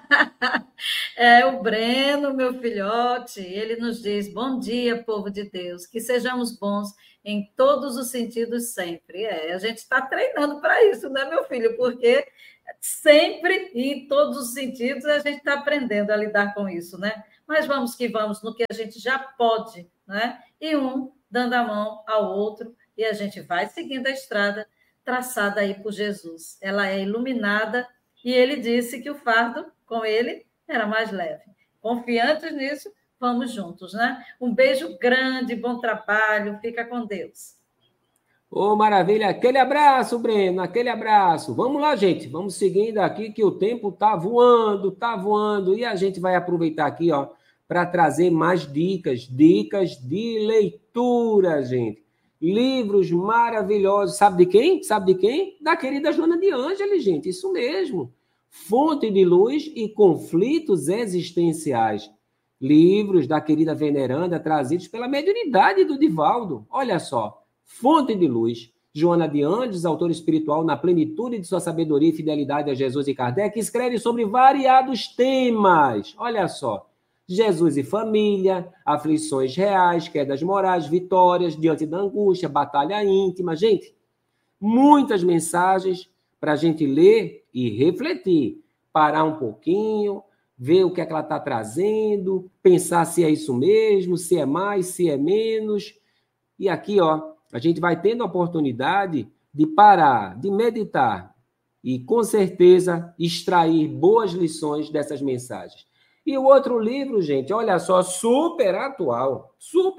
É o Breno, meu filhote. Ele nos diz: bom dia, povo de Deus, que sejamos bons em todos os sentidos sempre. A gente está treinando para isso, né, meu filho? Porque sempre e em todos os sentidos a gente está aprendendo a lidar com isso, né? Mas vamos que vamos no que a gente já pode, né? E um dando a mão ao outro, e a gente vai seguindo a estrada traçada aí por Jesus. Ela é iluminada e ele disse que o fardo com ele era mais leve. Confiantes nisso, vamos juntos, né? Um beijo grande, bom trabalho, fica com Deus. Ô, maravilha, aquele abraço, Breno, aquele abraço. Vamos lá, gente, vamos seguindo aqui que o tempo tá voando, e a gente vai aproveitar aqui, ó, para trazer mais dicas de leitura, gente. Livros maravilhosos. Sabe de quem? Sabe de quem? Da querida Joana de Ângeles, gente, isso mesmo. Fonte de Luz e Conflitos Existenciais. Livros da querida veneranda trazidos pela mediunidade do Divaldo. Olha só. Fonte de Luz, Joana de Ângeles, autora espiritual na plenitude de sua sabedoria e fidelidade a Jesus e Kardec, escreve sobre variados temas. Olha só, Jesus e família, aflições reais, quedas morais, vitórias diante da angústia, batalha íntima. Gente, muitas mensagens para a gente ler e refletir, parar um pouquinho, ver o que é que ela está trazendo, pensar se é isso mesmo, se é mais, se é menos. E aqui, ó, a gente vai tendo a oportunidade de parar, de meditar e, com certeza, extrair boas lições dessas mensagens. E o outro livro, gente, olha só, super atual,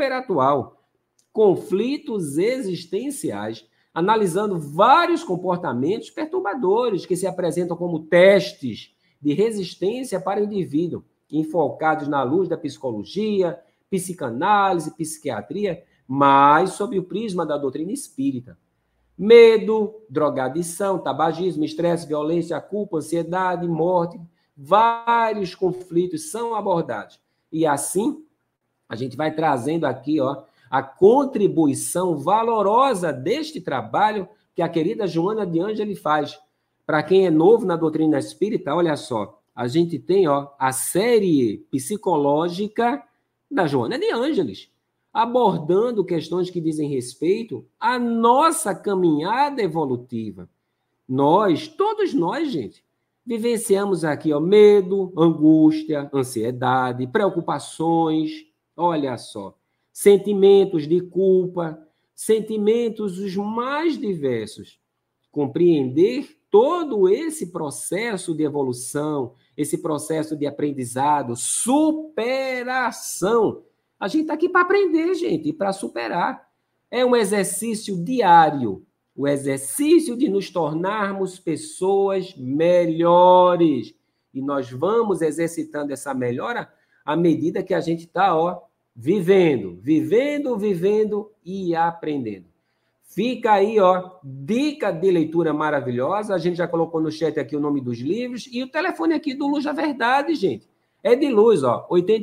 Conflitos Existenciais, analisando vários comportamentos perturbadores que se apresentam como testes de resistência para o indivíduo, enfocados na luz da psicologia, psicanálise, psiquiatria, mas sob o prisma da doutrina espírita. Medo, drogadição, tabagismo, estresse, violência, culpa, ansiedade, morte, vários conflitos são abordados. E assim, a gente vai trazendo aqui, ó, a contribuição valorosa deste trabalho que a querida Joana de Ângeles faz. Para quem é novo na doutrina espírita, olha só, a gente tem, ó, a série psicológica da Joana de Ângeles, abordando questões que dizem respeito à nossa caminhada evolutiva. Todos nós, gente, vivenciamos aqui, ó, medo, angústia, ansiedade, preocupações, olha só, sentimentos de culpa, sentimentos os mais diversos. Compreender todo esse processo de evolução, esse processo de aprendizado, superação. A gente está aqui para aprender, gente, e para superar. É um exercício diário, o exercício de nos tornarmos pessoas melhores. E nós vamos exercitando essa melhora à medida que a gente está, ó, vivendo e aprendendo. Fica aí, ó, dica de leitura maravilhosa. A gente já colocou no chat aqui o nome dos livros e o telefone aqui do Luz da Verdade, gente. É de Luz, ó,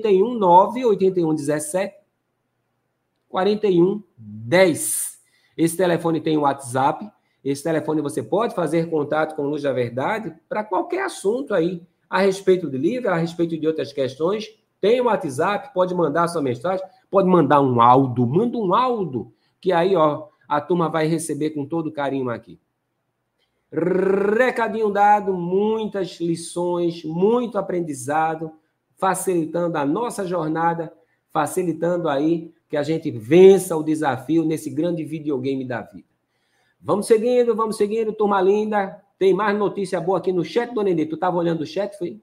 819-8117-4110. Esse telefone tem o WhatsApp. Esse telefone você pode fazer contato com Luz da Verdade para qualquer assunto aí, a respeito do livro, a respeito de outras questões. Tem o WhatsApp, pode mandar sua mensagem, pode mandar um áudio, manda um áudio, que aí, ó, a turma vai receber com todo carinho aqui. Recadinho dado, muitas lições, muito aprendizado, facilitando a nossa jornada, facilitando aí que a gente vença o desafio nesse grande videogame da vida. Vamos seguindo, turma linda. Tem mais notícia boa aqui no chat, dona Nenê. Tu estava olhando o chat, foi?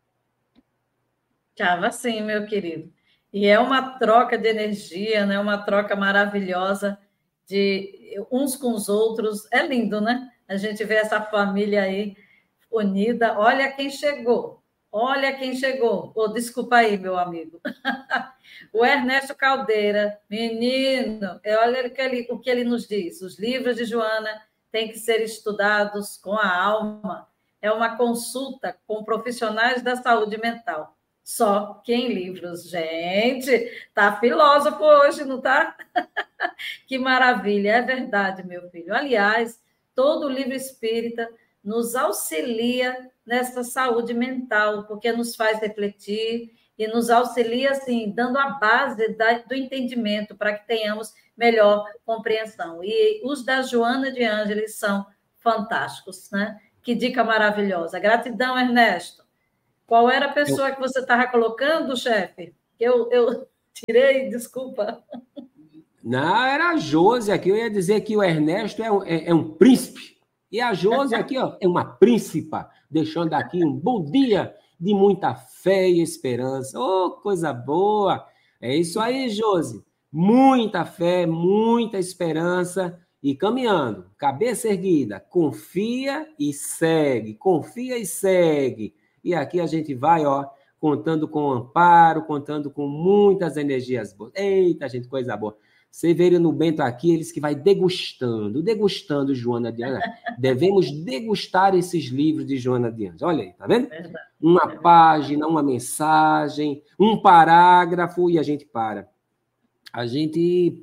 Estava sim, meu querido. E é uma troca de energia, né? Uma troca maravilhosa de uns com os outros. É lindo, né? A gente vê essa família aí unida. Olha quem chegou. Olha quem chegou. Oh, desculpa aí, meu amigo. O Ernesto Caldeira, menino, olha o que ele nos diz. Os livros de Joana têm que ser estudados com a alma. É uma consulta com profissionais da saúde mental. Só que em livros. Gente, tá filósofo hoje, não tá? Que maravilha, é verdade, meu filho. Aliás, todo livro espírita nos auxilia nessa saúde mental, porque nos faz refletir e nos auxilia, assim, dando a base do entendimento para que tenhamos melhor compreensão. E os da Joana de Ângeles são fantásticos, né? Que dica maravilhosa. Gratidão, Ernesto. Qual era a pessoa que você estava colocando, chefe? Eu tirei, desculpa. Não, era a Josi aqui. Eu ia dizer que o Ernesto é um príncipe. E a Josi aqui, ó, é uma príncipa, deixando aqui um bom dia de muita fé e esperança. Oh, coisa boa! É isso aí, Josi. Muita fé, muita esperança e caminhando, cabeça erguida. Confia e segue, confia e segue. E aqui a gente vai, ó, contando com amparo, contando com muitas energias boas. Eita, gente, coisa boa. Severino Bento aqui, eles que vai degustando Joana de Ângeles. Devemos degustar esses livros de Joana de Ângeles. Olha aí, tá vendo? Uma página, uma mensagem, um parágrafo e a gente para. A gente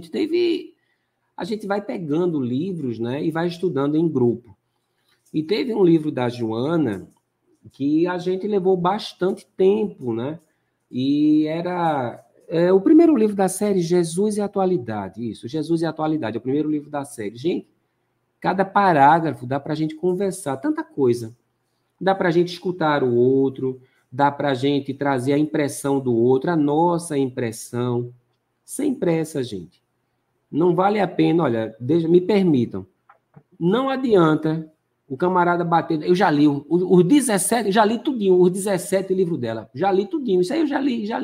vai pegando livros, né, e vai estudando em grupo. E teve um livro da Joana que a gente levou bastante tempo, né? E era o primeiro livro da série, Jesus e Atualidade. Isso, Jesus e Atualidade, é o primeiro livro da série. Gente, cada parágrafo dá para a gente conversar, tanta coisa. Dá para a gente escutar o outro, dá para a gente trazer a impressão do outro, a nossa impressão. Sem pressa, gente. Não vale a pena, olha, me permitam. Não adianta o camarada bater. Eu já li os 17, já li tudinho, os 17 livros dela. Já li tudinho. Isso aí eu já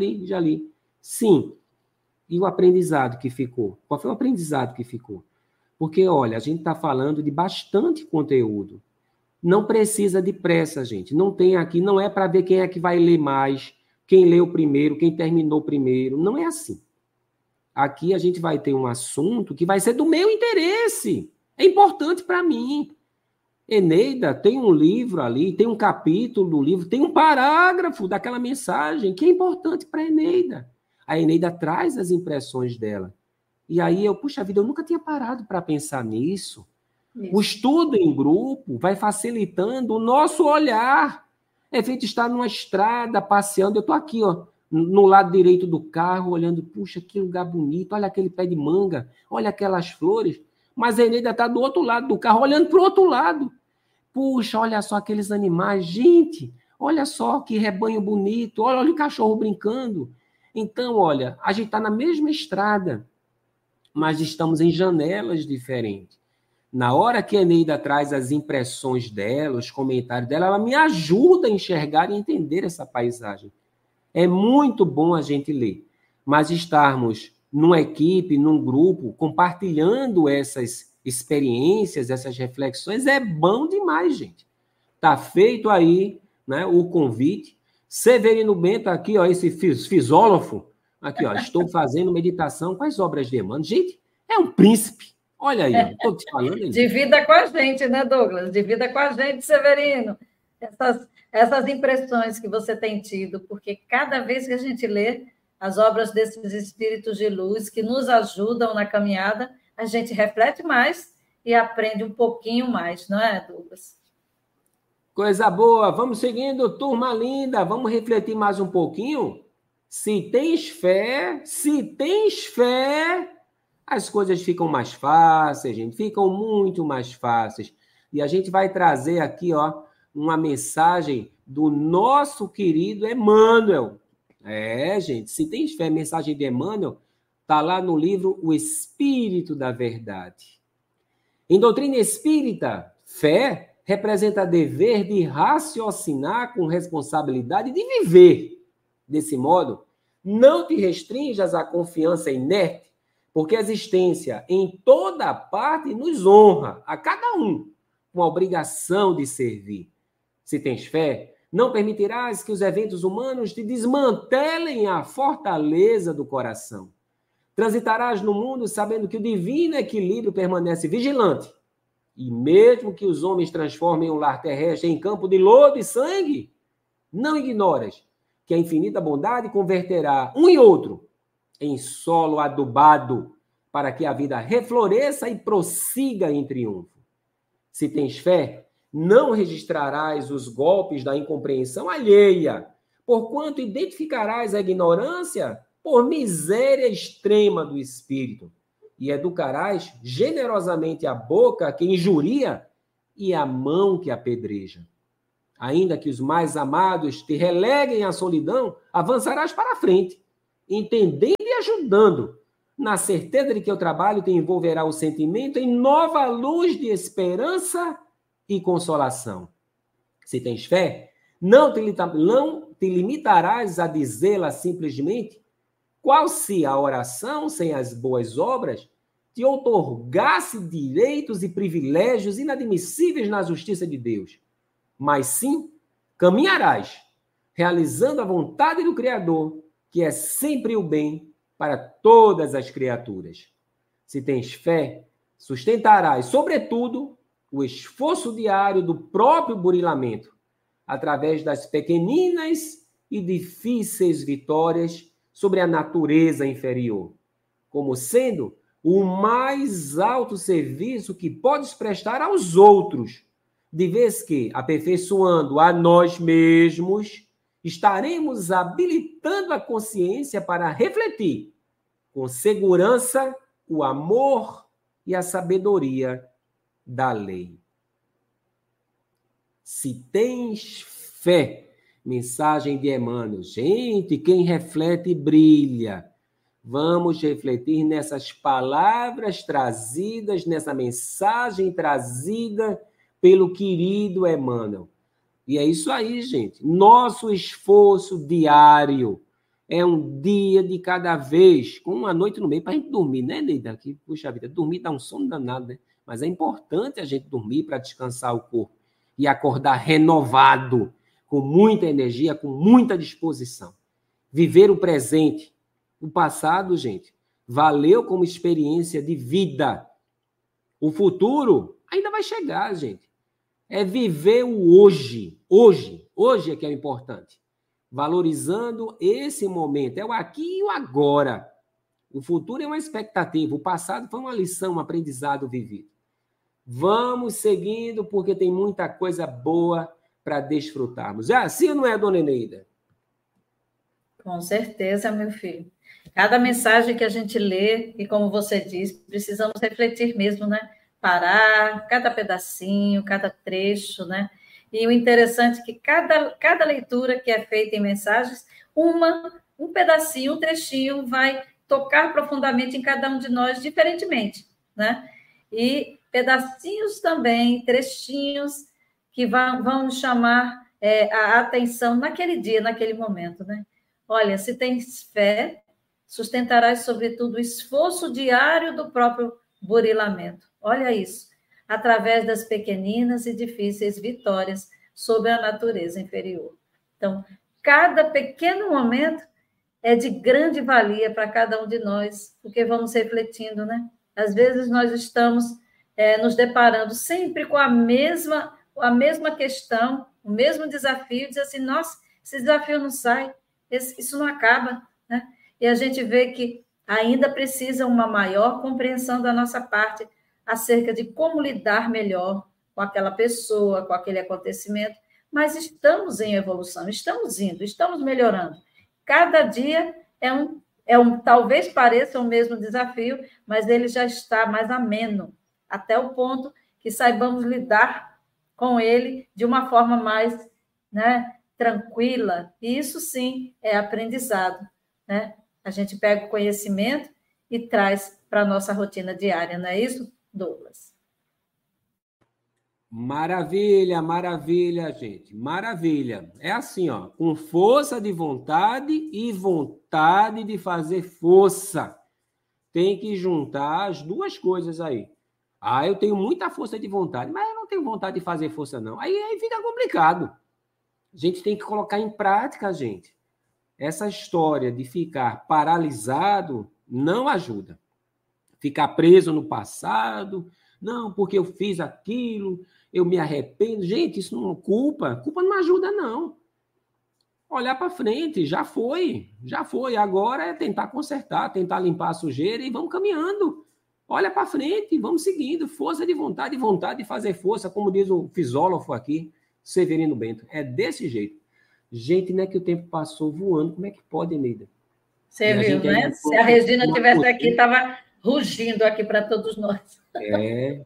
li. Sim. E o aprendizado que ficou? Qual foi o aprendizado que ficou? Porque, olha, a gente está falando de bastante conteúdo. Não precisa de pressa, gente. Não tem aqui, não é para ver quem é que vai ler mais, quem leu primeiro, quem terminou primeiro. Não é assim. Aqui a gente vai ter um assunto que vai ser do meu interesse. É importante para mim. Eneida tem um livro ali, tem um capítulo do livro, tem um parágrafo daquela mensagem que é importante para a Eneida. A Eneida traz as impressões dela. E aí puxa vida, eu nunca tinha parado para pensar nisso. Isso. O estudo em grupo vai facilitando o nosso olhar. É feito estar numa estrada, passeando. Eu estou aqui, ó, no lado direito do carro, olhando, puxa, que lugar bonito, olha aquele pé de manga, olha aquelas flores. Mas a Eneida está do outro lado do carro, olhando para o outro lado. Puxa, olha só aqueles animais. Gente, olha só que rebanho bonito. Olha o cachorro brincando. Então, olha, a gente está na mesma estrada, mas estamos em janelas diferentes. Na hora que a Eneida traz as impressões dela, os comentários dela, ela me ajuda a enxergar e entender essa paisagem. É muito bom a gente ler, mas estarmos numa equipe, num grupo, compartilhando essas experiências, essas reflexões, é bom demais, gente. Tá feito aí, né, o convite. Severino Bento aqui, ó, esse fisógrafo, aqui, ó, estou fazendo meditação com as obras de Emmanuel. Gente, é um príncipe. Olha aí, estou te falando. Aí. Divida com a gente, né, Douglas? Divida com a gente, Severino. Essas impressões que você tem tido, porque cada vez que a gente lê as obras desses espíritos de luz que nos ajudam na caminhada, a gente reflete mais e aprende um pouquinho mais, não é, Douglas? Coisa boa. Vamos seguindo, turma linda. Vamos refletir mais um pouquinho? Se tens fé, as coisas ficam mais fáceis, gente. Ficam muito mais fáceis. E a gente vai trazer aqui, ó, uma mensagem do nosso querido Emmanuel. Gente, se tens fé, mensagem de Emmanuel, está lá no livro O Espírito da Verdade. Em doutrina espírita, fé representa dever de raciocinar com responsabilidade de viver. Desse modo, não te restrinjas à confiança inerte, porque a existência em toda parte nos honra, a cada um, com a obrigação de servir. Se tens fé, não permitirás que os eventos humanos te desmantelem a fortaleza do coração. Transitarás no mundo sabendo que o divino equilíbrio permanece vigilante. E mesmo que os homens transformem o lar terrestre em campo de lodo e sangue, não ignoras que a infinita bondade converterá um e outro em solo adubado para que a vida refloresça e prossiga em triunfo. Se tens fé, Não registrarás os golpes da incompreensão alheia, porquanto identificarás a ignorância por miséria extrema do espírito, e educarás generosamente a boca que injuria e a mão que apedreja. Ainda que os mais amados te releguem à solidão, avançarás para a frente, entendendo e ajudando, na certeza de que o trabalho te envolverá o sentimento em nova luz de esperança e consolação. Se tens fé, não te limitarás a dizê-la simplesmente, qual se a oração sem as boas obras te outorgasse direitos e privilégios inadmissíveis na justiça de Deus. Mas sim, caminharás, realizando a vontade do Criador, que é sempre o bem para todas as criaturas. Se tens fé, sustentarás, sobretudo, o esforço diário do próprio burilamento, através das pequeninas e difíceis vitórias sobre a natureza inferior, como sendo o mais alto serviço que podes prestar aos outros, de vez que, aperfeiçoando a nós mesmos, estaremos habilitando a consciência para refletir com segurança o amor e a sabedoria da lei. Se tens fé, mensagem de Emmanuel. Gente, quem reflete brilha. Vamos refletir nessas palavras trazidas, nessa mensagem trazida pelo querido Emmanuel. E é isso aí, gente. Nosso esforço diário é um dia de cada vez, com uma noite no meio, para a gente dormir, né, Neida? Que, puxa vida, dormir dá um sono danado, né? Mas é importante a gente dormir para descansar o corpo e acordar renovado, com muita energia, com muita disposição. Viver o presente. O passado, gente, valeu como experiência de vida. O futuro ainda vai chegar, gente. É viver o hoje. Hoje é que é o importante. Valorizando esse momento. É o aqui e o agora. O futuro é uma expectativa. O passado foi uma lição, um aprendizado vivido. Vamos seguindo, porque tem muita coisa boa para desfrutarmos. É assim ou não é, dona Eneida? Com certeza, meu filho. Cada mensagem que a gente lê, e como você disse, precisamos refletir mesmo, né? Parar, cada pedacinho, cada trecho, né? E o interessante é que cada leitura que é feita em mensagens, um pedacinho, um trechinho vai tocar profundamente em cada um de nós diferentemente, né? E pedacinhos também, trechinhos que vão nos chamar a atenção naquele dia, naquele momento, né? Olha, se tens fé, sustentarás, sobretudo, o esforço diário do próprio burilamento. Olha isso, através das pequeninas e difíceis vitórias sobre a natureza inferior. Então, cada pequeno momento é de grande valia para cada um de nós, porque vamos refletindo, né? Às vezes nós estamos nos deparando sempre com a mesma questão, o mesmo desafio, diz assim, nossa, esse desafio não sai, isso não acaba, né? E a gente vê que ainda precisa uma maior compreensão da nossa parte acerca de como lidar melhor com aquela pessoa, com aquele acontecimento, mas estamos em evolução, estamos indo, estamos melhorando. Cada dia talvez pareça o mesmo desafio, mas ele já está mais ameno, até o ponto que saibamos lidar com ele de uma forma mais, né, tranquila. E isso sim é aprendizado, né? A gente pega o conhecimento e traz para a nossa rotina diária, não é isso, Douglas? Maravilha, maravilha, gente. Maravilha. É assim, ó, com força de vontade e vontade de fazer força. Tem que juntar as duas coisas aí. Ah, eu tenho muita força de vontade, mas eu não tenho vontade de fazer força, não. Aí fica complicado. A gente tem que colocar em prática, gente. Essa história de ficar paralisado não ajuda. Ficar preso no passado, não, porque eu fiz aquilo, eu me arrependo. Gente, isso não é culpa. Culpa não ajuda, não. Olhar para frente, já foi. Agora é tentar consertar, tentar limpar a sujeira e vamos caminhando. Olha para frente, vamos seguindo. Força de vontade de fazer força, como diz o fisólogo aqui, Severino Bento. É desse jeito. Gente, não é que o tempo passou voando. Como é que pode, Neida? Você viu, né? Se a Regina estivesse aqui, estava rugindo aqui para todos nós. É.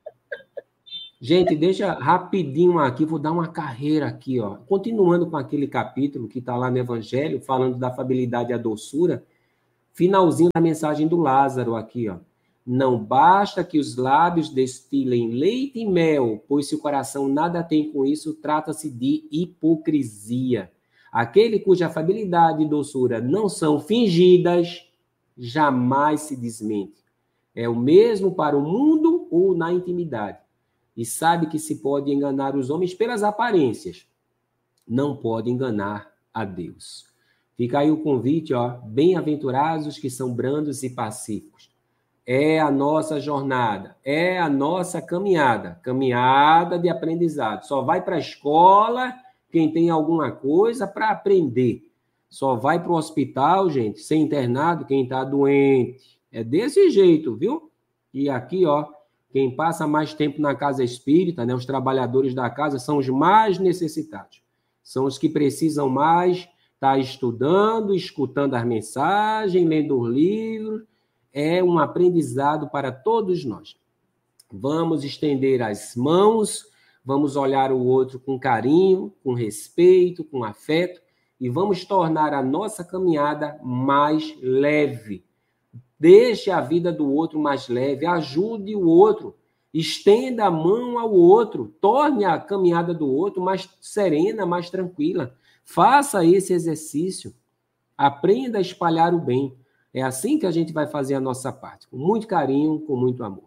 Gente, deixa rapidinho aqui, vou dar uma carreira aqui, ó. Continuando com aquele capítulo que está lá no Evangelho, falando da afabilidade e a doçura, finalzinho da mensagem do Lázaro aqui, ó. Não basta que os lábios destilem leite e mel, pois se o coração nada tem com isso, trata-se de hipocrisia. Aquele cuja afabilidade e doçura não são fingidas, jamais se desmente. É o mesmo para o mundo ou na intimidade. E sabe que se pode enganar os homens pelas aparências. Não pode enganar a Deus. Fica aí o convite, ó. Bem-aventurados que são brandos e pacíficos. É a nossa jornada, é a nossa caminhada de aprendizado. Só vai para a escola quem tem alguma coisa para aprender. Só vai para o hospital, gente, ser internado quem está doente. É desse jeito, viu? E aqui, ó, quem passa mais tempo na casa espírita, né, os trabalhadores da casa, são os mais necessitados. São os que precisam mais estar estudando, escutando as mensagens, lendo os livros. É um aprendizado para todos nós. Vamos estender as mãos, vamos olhar o outro com carinho, com respeito, com afeto, e vamos tornar a nossa caminhada mais leve. Deixe a vida do outro mais leve, ajude o outro, estenda a mão ao outro, torne a caminhada do outro mais serena, mais tranquila. Faça esse exercício, aprenda a espalhar o bem. É assim que a gente vai fazer a nossa parte, com muito carinho, com muito amor.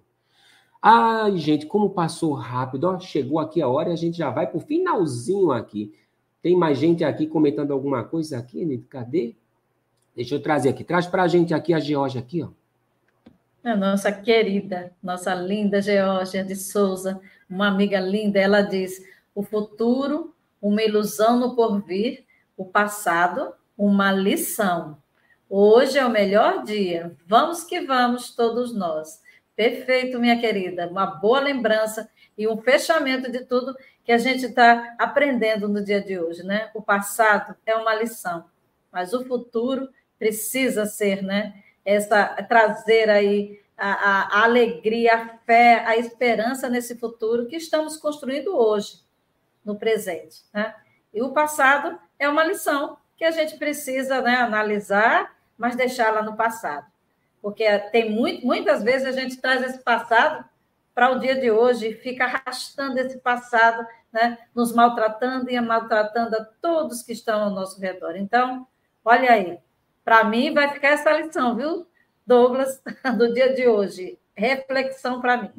Ai, gente, como passou rápido, ó, chegou aqui a hora e a gente já vai para o finalzinho aqui. Tem mais gente aqui comentando alguma coisa aqui, né? Cadê? Deixa eu trazer aqui. Traz para a gente aqui a Geórgia aqui, ó. A nossa querida, nossa linda Geórgia de Souza, uma amiga linda, ela diz: o futuro, uma ilusão no porvir, o passado, uma lição. Hoje é o melhor dia. Vamos que vamos, todos nós. Perfeito, minha querida. Uma boa lembrança e um fechamento de tudo que a gente está aprendendo no dia de hoje, né? O passado é uma lição, mas o futuro precisa ser, né? Trazer aí a alegria, a fé, a esperança nesse futuro que estamos construindo hoje, no presente, né? E o passado é uma lição que a gente precisa, né, analisar, mas deixar lá no passado. Porque tem muitas vezes a gente traz esse passado para o dia de hoje e fica arrastando esse passado, né, nos maltratando e maltratando a todos que estão ao nosso redor. Então, olha aí, para mim vai ficar essa lição, viu, Douglas, do dia de hoje. Reflexão para mim.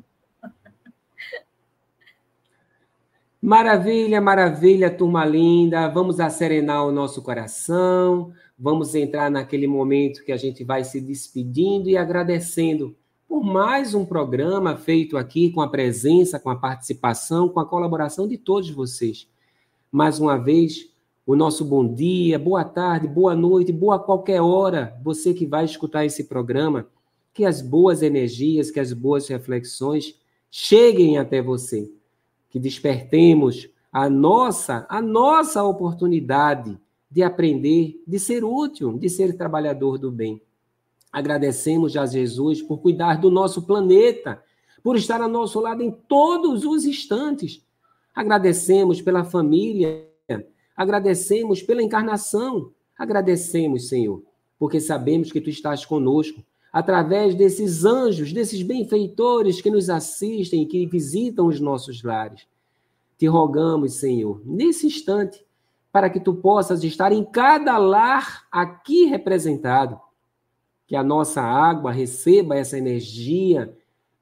Maravilha, maravilha, turma linda. Vamos acerenar o nosso coração. Vamos entrar naquele momento que a gente vai se despedindo e agradecendo por mais um programa feito aqui com a presença, com a participação, com a colaboração de todos vocês. Mais uma vez, o nosso bom dia, boa tarde, boa noite, boa qualquer hora, você que vai escutar esse programa, que as boas energias, que as boas reflexões cheguem até você, que despertemos a nossa oportunidade de aprender, de ser útil, de ser trabalhador do bem. Agradecemos a Jesus por cuidar do nosso planeta, por estar ao nosso lado em todos os instantes. Agradecemos pela família, agradecemos pela encarnação, agradecemos, Senhor, porque sabemos que Tu estás conosco, através desses anjos, desses benfeitores que nos assistem e que visitam os nossos lares. Te rogamos, Senhor, nesse instante, para que Tu possas estar em cada lar aqui representado, que a nossa água receba essa energia,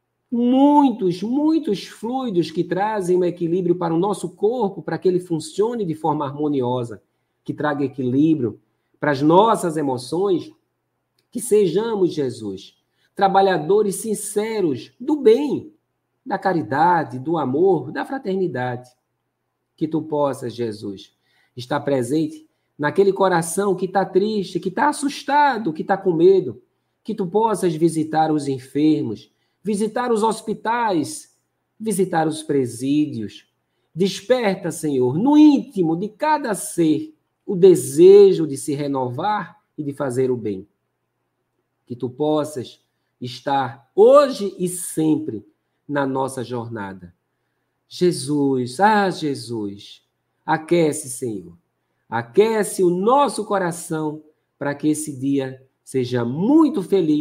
muitos fluidos que trazem um equilíbrio para o nosso corpo, para que ele funcione de forma harmoniosa, que traga equilíbrio para as nossas emoções, que sejamos, Jesus, trabalhadores sinceros do bem, da caridade, do amor, da fraternidade. Que Tu possas, Jesus, estar presente naquele coração que está triste, que está assustado, que está com medo, que Tu possas visitar os enfermos, visitar os hospitais, visitar os presídios. Desperta, Senhor, no íntimo de cada ser o desejo de se renovar e de fazer o bem. Que tu possas estar hoje e sempre na nossa jornada. Jesus, Jesus, aquece, Senhor. Aquece o nosso coração para que esse dia seja muito feliz.